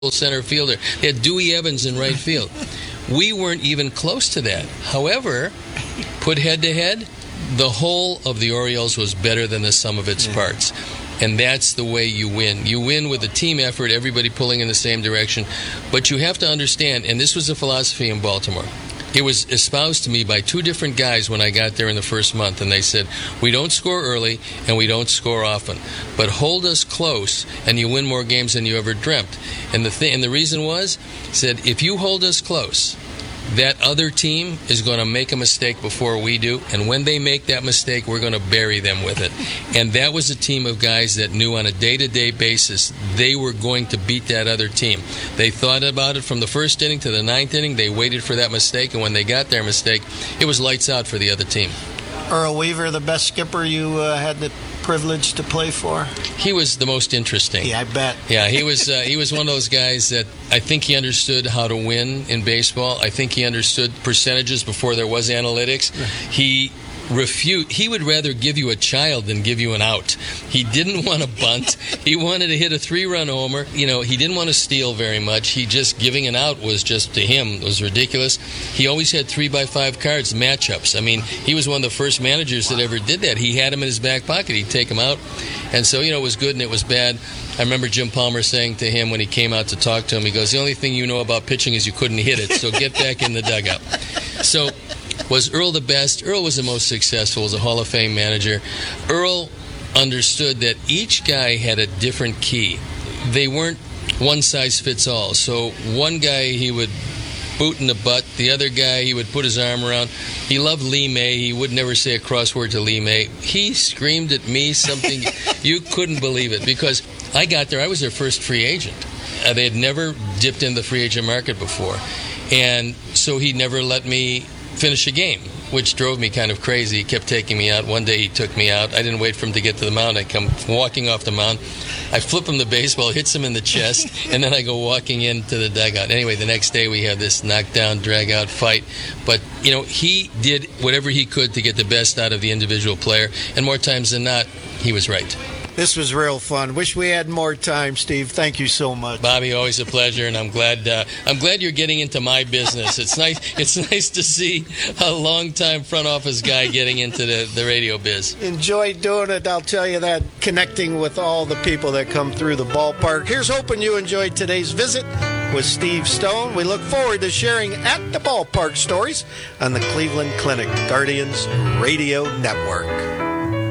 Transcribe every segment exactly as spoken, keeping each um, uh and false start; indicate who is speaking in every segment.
Speaker 1: center fielder. They had Dewey Evans in right field. We weren't even close to that. However, put head-to-head, the whole of the Orioles was better than the sum of its yeah. parts. And that's the way you win. You win with a team effort, everybody pulling in the same direction. But you have to understand, and this was the philosophy in Baltimore, it was espoused to me by two different guys when I got there in the first month, and they said, we don't score early and we don't score often, but hold us close and you win more games than you ever dreamt. And the thing, and the reason was, said, if you hold us close, that other team is going to make a mistake before we do, and when they make that mistake, we're going to bury them with it. And that was a team of guys that knew on a day-to-day basis they were going to beat that other team. They thought about it from the first inning to the ninth inning. They waited for that mistake, and when they got their mistake, it was lights out for the other team.
Speaker 2: Earl Weaver, the best skipper you uh, had the privilege to play for?
Speaker 1: He was the most interesting.
Speaker 2: Yeah, I bet.
Speaker 1: Yeah, he was uh, he was one of those guys that I think he understood how to win in baseball. I think he understood percentages before there was analytics. He refute he would rather give you a child than give you an out. He didn't want to bunt. He wanted to hit a three-run homer. You know, he didn't want to steal very much. He just giving an out was just, to him, was ridiculous. He always had three by five cards, matchups. I mean, he was one of the first managers that ever did that. He had him in his back pocket. He'd take him out. And so, you know, it was good and it was bad. I remember Jim Palmer saying to him when he came out to talk to him, he goes, the only thing you know about pitching is you couldn't hit it, so get back in the dugout. So, was Earl the best? Earl was the most successful as a Hall of Fame manager. Earl understood that each guy had a different key. They weren't one size fits all. So one guy he would boot in the butt. The other guy he would put his arm around. He loved Lee May. He would never say a cross word to Lee May. He screamed at me something you couldn't believe it, because I got there. I was their first free agent. Uh, they had never dipped in the free agent market before. And so he never let me finish a game, which drove me kind of crazy. He kept taking me out. One day he took me out. I didn't wait for him to get to the mound. I come walking off the mound. I flip him the baseball, hits him in the chest, and then I go walking into the dugout. Anyway, the next day we have this knockdown, drag-out fight. But, you know, he did whatever he could to get the best out of the individual player, and more times than not, he was right.
Speaker 2: This was real fun. Wish we had more time, Steve. Thank you so much.
Speaker 1: Bobby, always a pleasure, and I'm glad uh, I'm glad you're getting into my business. It's nice It's nice to see a long-time front office guy getting into the, the radio biz.
Speaker 2: Enjoy doing it, I'll tell you that, connecting with all the people that come through the ballpark. Here's hoping you enjoyed today's visit with Steve Stone. We look forward to sharing at the ballpark stories on the Cleveland Clinic Guardians Radio Network.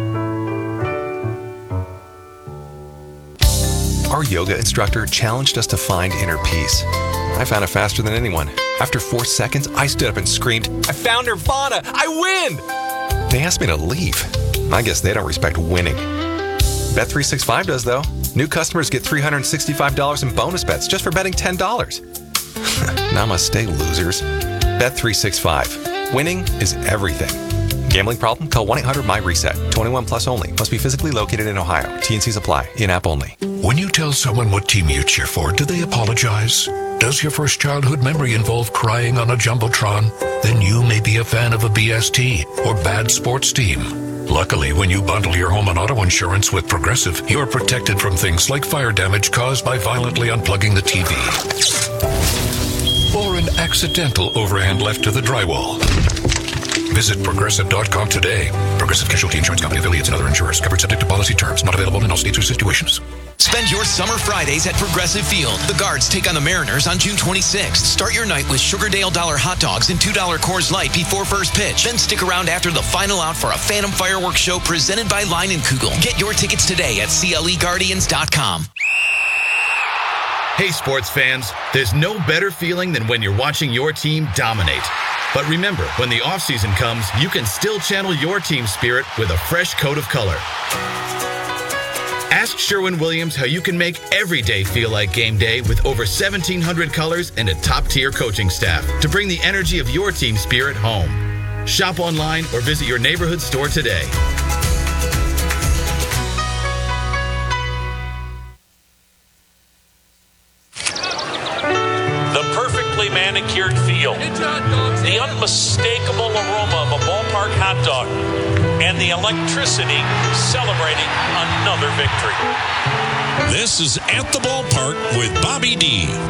Speaker 3: Our yoga instructor challenged us to find inner peace. I found it faster than anyone. After four seconds, I stood up and screamed, I found Nirvana! I win! They asked me to leave. I guess they don't respect winning. Bet three sixty-five does, though. New customers get three hundred sixty-five dollars in bonus bets just for betting ten dollars. Namaste, losers. Bet three sixty-five. Winning is everything. Gambling problem? Call one eight hundred my reset. twenty-one plus only. Must be physically located in Ohio. T and Cs apply. In-app only.
Speaker 4: When you tell someone what team you cheer for, do they apologize? Does your first childhood memory involve crying on a Jumbotron? Then you may be a fan of a B S T or bad sports team. Luckily, when you bundle your home and auto insurance with Progressive, you're protected from things like fire damage caused by violently unplugging the T V. Or an accidental overhand left to the drywall. Visit Progressive dot com today. Progressive Casualty Insurance Company, affiliates, and other insurers. Covered subject to policy terms. Not available in all states or situations.
Speaker 5: Spend your summer Fridays at Progressive Field. The Guards take on the Mariners on June twenty-sixth. Start your night with Sugardale Dollar hot dogs and two dollar Coors Light before first pitch. Then stick around after the final out for a Phantom Fireworks show presented by Line and Kugel. Get your tickets today at C L E Guardians dot com.
Speaker 6: Hey, sports fans, there's no better feeling than when you're watching your team dominate. But remember, when the offseason comes, you can still channel your team spirit with a fresh coat of color. Ask Sherwin-Williams how you can make every day feel like game day with over seventeen hundred colors and a top-tier coaching staff to bring the energy of your team spirit home. Shop online or visit your neighborhood store today.
Speaker 7: The perfect perfectly manicured field, the unmistakable aroma of a ballpark hot dog, and the electricity celebrating another victory.
Speaker 8: This is At the Ballpark with Bobby D.